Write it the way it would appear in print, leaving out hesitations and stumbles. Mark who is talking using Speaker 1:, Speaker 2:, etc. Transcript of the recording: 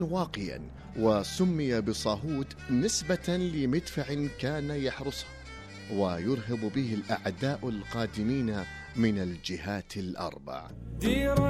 Speaker 1: واقيا، وسمي بصاهوت نسبة لمدفع كان يحرسه ويرهب به الأعداء القادمين من الجهات الأربع.